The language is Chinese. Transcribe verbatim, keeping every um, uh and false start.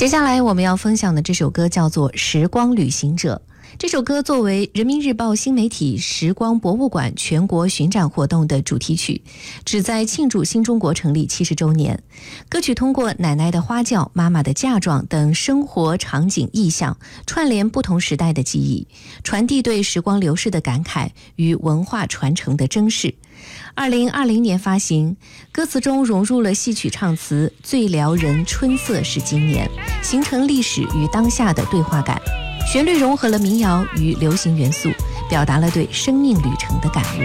接下来我们要分享的这首歌叫做《时光旅行者》。这首歌作为人民日报新媒体时光博物馆全国巡展活动的主题曲，旨在庆祝新中国成立七十周年。歌曲通过奶奶的花轿、妈妈的嫁妆等生活场景意象，串联不同时代的记忆，传递对时光流逝的感慨与文化传承的珍视。二零二零年发行，歌词中融入了戏曲唱词“最撩人春色是今年”，形成历史与当下的对话感。旋律融合了民谣与流行元素，表达了对生命旅程的感悟。